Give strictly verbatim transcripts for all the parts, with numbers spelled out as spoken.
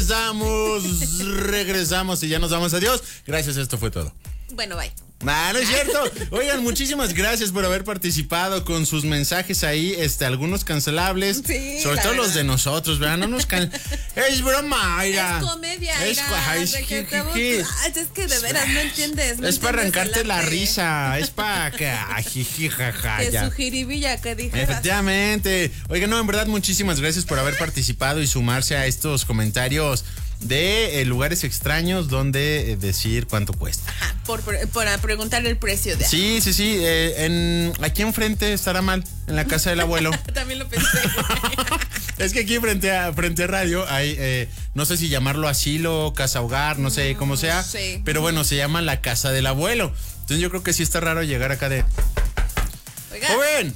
regresamos, regresamos y ya nos damos adiós. Gracias, esto fue todo. Bueno, bye. Ah, no es cierto. Oigan, muchísimas gracias por haber participado con sus mensajes ahí, este, algunos cancelables. Sí, sobre todo verdad. los de nosotros, ¿verdad? No nos can... Es broma, Aira. Es comedia, Es, Aira, es, de que es, estamos- es, Ay, es que de veras no entiendes. No es para entiendes arrancarte el la arte. risa. Es para que. Ay, jiji, jaja, Que ya. su jiribilla que dijeras. Efectivamente. Oigan, no, en verdad, muchísimas gracias por haber participado y sumarse a estos comentarios de eh, lugares extraños donde eh, decir cuánto cuesta. Ajá, por, por, por preguntar el precio de. Sí, sí, sí. Eh, en, aquí enfrente estará mal, en la casa del abuelo. También lo pensé. Es que aquí frente a, frente a radio hay, eh, no sé si llamarlo asilo, casa hogar, no sé cómo sea. Sí. Pero bueno, se llama la casa del abuelo. Entonces yo creo que sí está raro llegar acá de... Oiga, ¡Joven!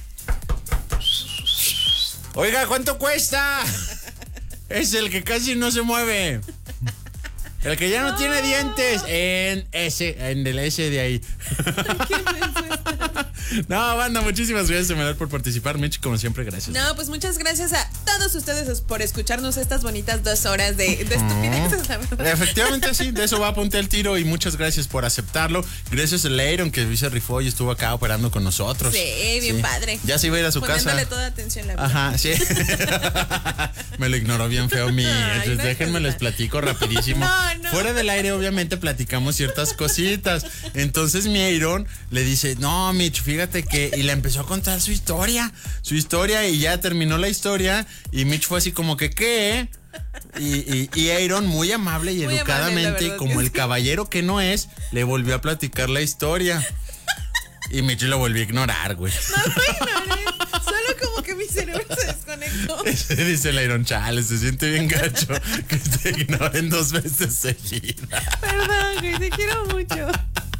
Oiga, ¿cuánto cuesta? Es el que casi no se mueve. El que ya no, no. tiene dientes. En ese, en el ese de ahí. ¿quién pensó esto? No, banda, muchísimas gracias, en verdad, por participar. Mitch, como siempre, gracias. No, pues muchas gracias a todos ustedes por escucharnos estas bonitas dos horas de, de estupideces, la verdad. Efectivamente, sí, de eso va a apuntar el tiro y muchas gracias por aceptarlo. Gracias a Leiron, que se rifó y estuvo acá operando con nosotros. Sí, bien sí. padre. Ya se iba a ir a su Poniéndole casa. toda atención, la verdad. Ajá, sí. Me lo ignoró bien feo mi. Ay, no déjenme les platico rapidísimo. No, no. Fuera del aire, obviamente, platicamos ciertas cositas. Entonces mi Iron le dice, no, Mitch, fíjate que... Y le empezó a contar su historia, su historia, y ya terminó la historia. Y Mitch fue así como que, ¿qué? Y, y, y Aaron, muy amable y muy educadamente, amable, como el sí. caballero que no es, le volvió a platicar la historia. Y Mitch lo volvió a ignorar, güey. No lo ignoré. Solo como que mi cerebro se desconectó. Dice el Iron, chale, se siente bien gacho que te ignoren dos veces seguidas. Perdón, güey, te quiero mucho.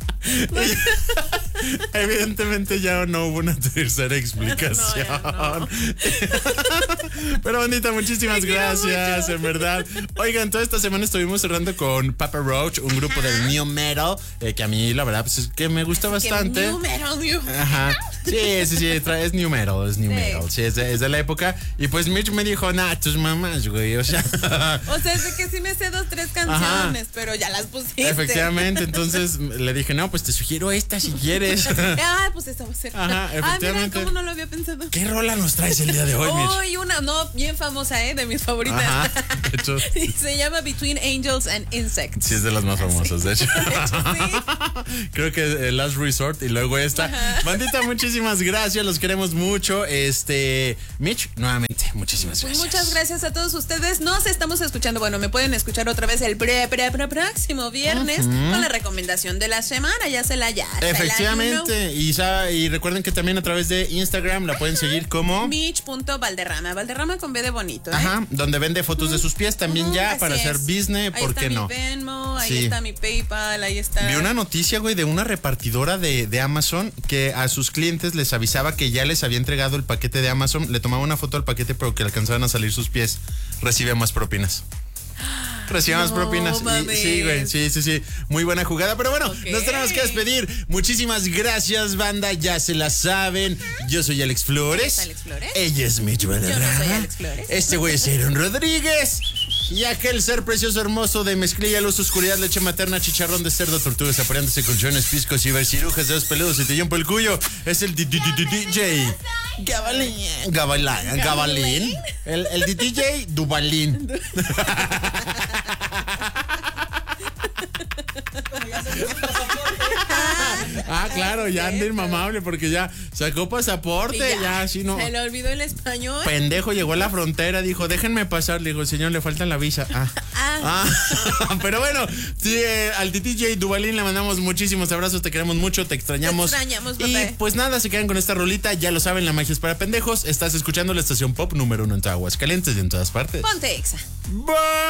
Evidentemente ya no hubo una tercera explicación. No, no. Pero bandita, muchísimas Te quiero gracias, mucho. en verdad. Oigan, toda esta semana estuvimos cerrando con Papa Roach, un grupo Ajá. del New Metal, eh, que a mí la verdad pues es que me gusta bastante. New metal, new metal. Ajá. Sí, sí, sí, tra- es New Metal, es New Sí. Metal. Sí, es de, es de la época. Y pues Mitch me dijo, nah, tus mamás, güey, o sea. O sea, es de que sí me sé dos, tres canciones, Ajá. pero ya las pusiste. Efectivamente, entonces le dije, no, pues te sugiero esta si quieres. Ah, pues esta va a ser. Ajá, Ah, mira, efectivamente. cómo no lo había pensado. ¿Qué rola nos traes el día de hoy, Mitch? Uy, una, no, bien famosa, ¿eh? De mis favoritas. Ajá, de hecho. Y se llama Between Angels and Insects. Sí, es de las más famosas, de hecho. De hecho, sí. Creo que el Last Resort y luego esta. Ajá. Bandita, muchísimas gracias, los queremos mucho. Este, Mitch, nuevamente, muchísimas Pues gracias. muchas gracias a todos ustedes. Nos estamos escuchando. Bueno, me pueden escuchar otra vez el pre, pre, pre próximo viernes uh-huh. con la recomendación de la semana. Ya se la ya. Efectivamente. Y, sa- y recuerden que también a través de Instagram la pueden seguir como Mitch punto Valderrama. Valderrama con B de bonito. ¿eh? Ajá, donde vende fotos de sus pies también Uh-huh, ya así para hacer es. business, Ahí ¿por está qué mi no? Venmo, ahí Sí. está mi PayPal, ahí está. Vi una noticia, güey, de una repartidora de, de Amazon que a sus clientes les avisaba que ya les había entregado el paquete de Amazon, le tomaba una foto al paquete pero que alcanzaban a salir sus pies, recibe más propinas. Recibe más No propinas. Y- mames. sí, güey, sí, sí, sí. Muy buena jugada. Pero bueno, Ok. nos tenemos que despedir. Muchísimas gracias, banda. Ya se la saben. Yo soy Alex Flores. ¿Es Alex Flores? Ella es Mitch Valderrama. Yo no soy Alex Flores. Este güey es Aaron Rodríguez. Y aquel ser precioso, hermoso de mezclilla, luz, oscuridad, leche materna, chicharrón de cerdo, tortugas, apareándose colchones, piscos, cibercirujas, dedos peludos y tillón por el cuyo. Es el D J Gabalín. Gabalín. Gabalín. El, el D J Dubalín. Ah, claro, ya anda inmamable porque ya sacó pasaporte, Sí, ya, ya así no. Se le olvidó el español. Pendejo llegó a la frontera, dijo, déjenme pasar. Le dijo, señor, le falta la visa. Ah. Ah. Ah. Pero bueno, sí, eh, al D J Dubalín le mandamos muchísimos abrazos, te queremos mucho, te extrañamos. Te extrañamos, y bebé. pues nada, se quedan con esta rolita, ya lo saben, la magia es para pendejos. Estás escuchando la estación pop número uno en Aguascalientes y en todas partes. Ponte Exa. Bye.